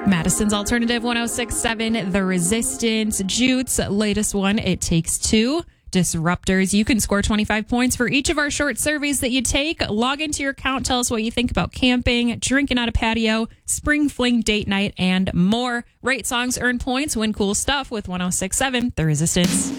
Madison's Alternative 106.7, The Resistance, Jute's latest one, It Takes Two, Disruptors. You can score 25 points for each of our short surveys that you take. Log into your account, tell us what you think about camping, drinking on a patio, spring fling date night, and more. Rate songs, earn points, win cool stuff with 106.7, The Resistance.